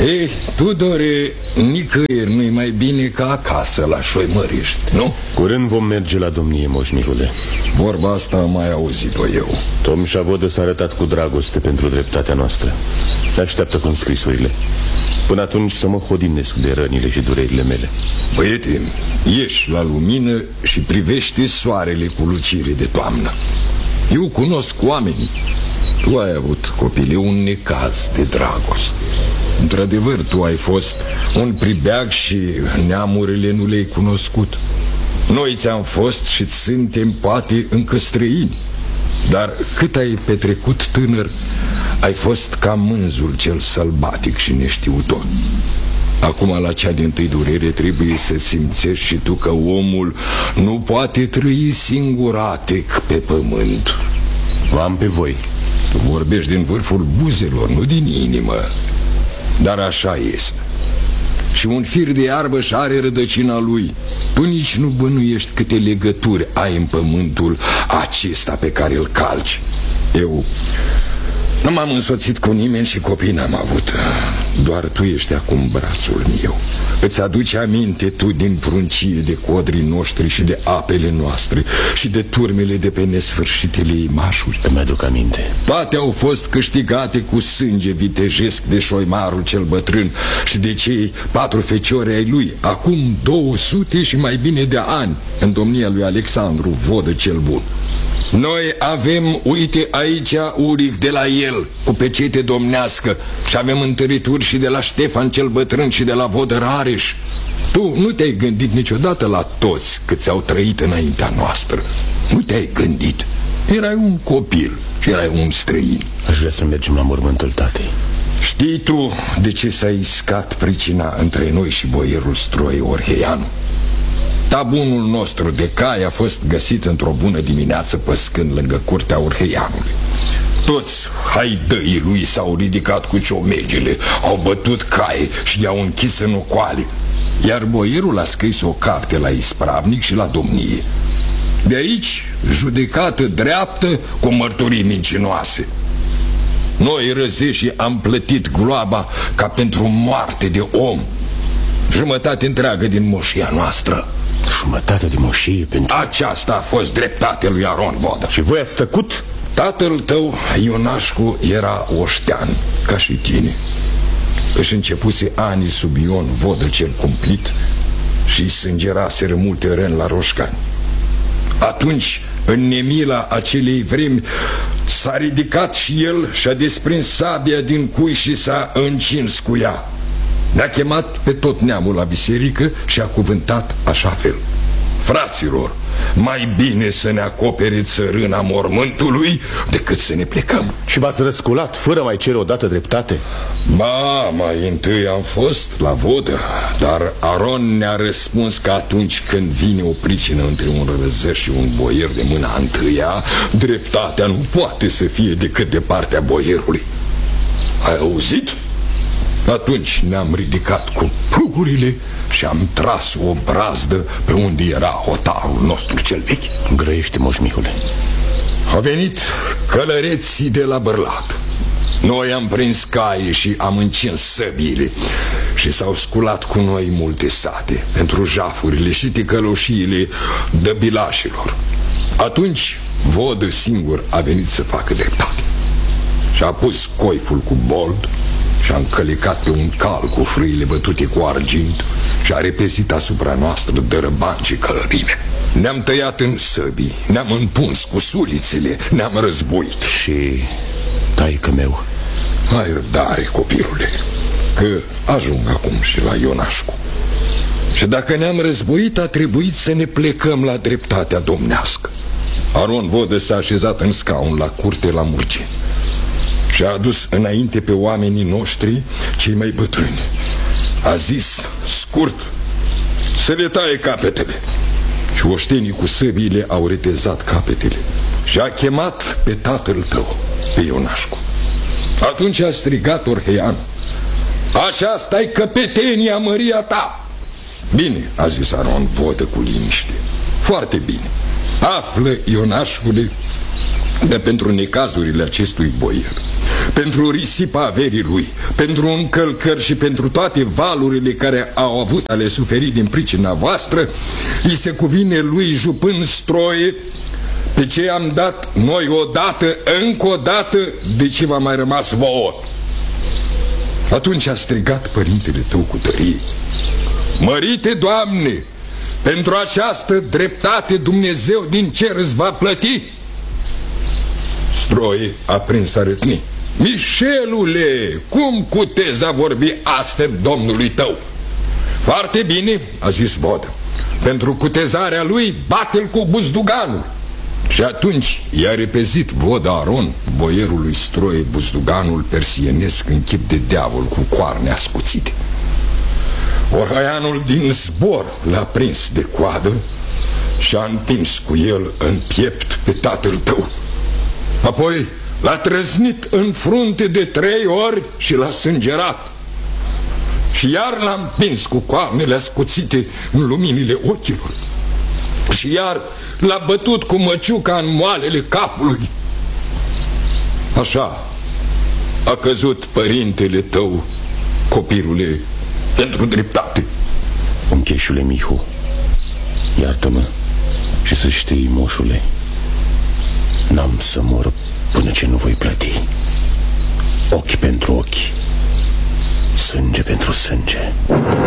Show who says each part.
Speaker 1: Ei, Tudore, nicăieri nu-i mai bine ca acasă la Șoimăriști, nu?
Speaker 2: Curând vom merge la domnie, Moș Mihule.
Speaker 1: Vorba asta am mai auzit-o eu.
Speaker 2: Tom Șavodă s-a arătat cu dragoste pentru dreptatea noastră. Se așteaptă cu scrisurile. Până atunci să mă hodinesc de rănile și durerile mele.
Speaker 1: Băiete, ieși la lumină și privește soarele cu lucire de toamnă. Eu cunosc oamenii. Tu ai avut, copile, un necaz de dragoste. Într-adevăr, tu ai fost un pribeag și neamurile nu le-ai cunoscut. Noi ți-am fost și suntem poate încă străini. Dar cât ai petrecut tânăr, ai fost ca mânzul cel sălbatic și neștiutor. Acum, la cea din-tâi durere, trebuie să simțești și tu că omul nu poate trăi singuratic pe pământ.
Speaker 2: Vă am pe voi.
Speaker 1: Tu vorbești din vârful buzelor, nu din inimă. Dar așa este. Și un fir de iarbă și are rădăcina lui. Tu nici nu bănuiești câte legături ai în pământul acesta pe care îl calci. Eu nu m-am însoțit cu nimeni și copii n-am avut. Doar tu ești acum brațul meu. Îți aduce aminte tu din pruncie de codrii noștri și de apele noastre și de turmele de pe nesfârșitele imașuri?
Speaker 2: Îmi aduc aminte.
Speaker 1: Toate au fost câștigate cu sânge vitejesc de Șoimarul cel bătrân și de cei 4 feciori ai lui, acum 200 și mai bine de ani, în domnia lui Alexandru Vodă cel Bun. Noi avem, uite aici, uric de la el, cu pecete domnească, și avem întărituri și de la Ștefan cel Bătrân și de la Vodă Rareș. Tu nu te-ai gândit niciodată la toți câți au trăit înaintea noastră. Nu te-ai gândit. Erai un copil și erai un străin.
Speaker 2: Aș vrea să mergem la mormântul tatei.
Speaker 1: Știi tu de ce s-a iscat pricina între noi și boierul Stroi Orheianu? Tabunul nostru de cai a fost găsit într-o bună dimineață păscând lângă curtea Orheianului. Toți haidăii lui s-au ridicat cu ciomegele, au bătut cai și i-au închis în ocoale. Iar boierul a scris o carte la ispravnic și la domnie. De aici, judecată dreaptă cu mărturii mincinoase. Noi, răzeșii, am plătit gloaba ca pentru moarte de om. Jumătate întreagă din moșia noastră.
Speaker 2: Jumătate de moșie pentru...
Speaker 1: Aceasta a fost dreptatea lui Aron Vodă.
Speaker 2: Și voi ați tăcut?
Speaker 1: Tatăl tău, Ionașcu, era oștean, ca și tine. Își începuse anii sub Ion Vodă cel cumplit și sângeraseră multe răni la roșcani. Atunci, în nemila acelei vremi, s-a ridicat și el și-a desprins sabia din cui și s-a încins cu ea. Ne-a chemat pe tot neamul la biserică și a cuvântat așa fel: fraților, mai bine să ne acopere țărâna mormântului decât să ne plecăm.
Speaker 2: Și v-ați răsculat fără mai cere odată dreptate?
Speaker 1: Ba, mai întâi am fost la Vodă, dar Aron ne-a răspuns că atunci când vine o pricină între un răzăș și un boier de mâna întâia, dreptatea nu poate să fie decât de partea boierului. Ai auzit? Atunci ne-am ridicat cu plugurile și am tras o brazdă pe unde era hotarul nostru cel vechi.
Speaker 2: Grăiește, Moș Mihule.
Speaker 1: Au venit călăreții de la Bărlat. Noi am prins caii și am încins săbiile și s-au sculat cu noi multe sate pentru jafurile și ticăloșiile dăbilașilor. Atunci Vodă singur a venit să facă dreptate și-a pus coiful cu bold și-a încălecat pe un cal cu frâile bătute cu argint și-a repezit asupra noastră dărăban și călărime. Ne-am tăiat în săbii, ne-am împuns cu sulițele, ne-am războit.
Speaker 2: Și taică meu?
Speaker 1: Ai răbdare, copilule, că ajung acum și la Ionașcu. Și dacă ne-am războit, a trebuit să ne plecăm la dreptatea domnească. Aron Vodă s-a așezat în scaun la curte la Murgeni și a adus înainte pe oamenii noștri cei mai bătrâni. A zis scurt să le taie capetele. Și oștenii cu săbiile au retezat capetele și a chemat pe tatăl tău, pe Ionașcu. Atunci a strigat Orheian: aceasta-i căpetenia măria ta. Bine, a zis Aron Vodă cu liniște, foarte bine. Află, Ionașcule, Dar pentru necazurile acestui boier, pentru risipa averii lui, pentru încălcări și pentru toate valurile care au avut ale suferit din pricina voastră, îi se cuvine lui jupân Stroie pe ce am dat noi odată, încă o dată, de ce v-a mai rămas vouă. Atunci a strigat părintele tău cu tărie: Mărite Doamne, pentru această dreptate Dumnezeu din cer îți va plăti. Stroie a prins a rătni: Mișelule, cum cu teza vorbi astfel domnului tău? Foarte bine, a zis Vodă, pentru cutezarea lui bate-l cu buzduganul. Și atunci i-a repezit Vodă Aron, boierul lui Stroie, buzduganul persienesc în chip de diavol cu coarne ascuțite. Orhaianul din zbor l-a prins de coadă și a întins cu el în piept pe tatăl tău. Apoi l-a trăznit în frunte de 3 ori și l-a sângerat. Și iar l-a împins cu coarnele ascuțite în luminile ochilor. Și iar l-a bătut cu măciuca în moalele capului. Așa a căzut părintele tău, copilule, pentru dreptate.
Speaker 2: Uncheșule Mihu, iartă-mă și să știi, moșule, n-am să mor până ce nu voi plăti. Ochi pentru ochi, sânge pentru sânge.